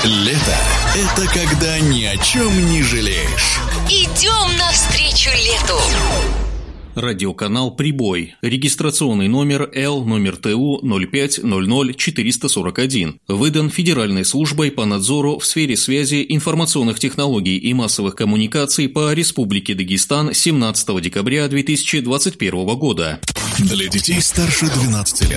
Лето – это когда ни о чем не жалеешь. Идем навстречу лету. Радиоканал «Прибой». Регистрационный номер Л номер ТУ 0500441. Выдан Федеральной службой по надзору в сфере связи, информационных технологий и массовых коммуникаций по Республике Дагестан 17 декабря 2021 года. Для детей старше 12 лет.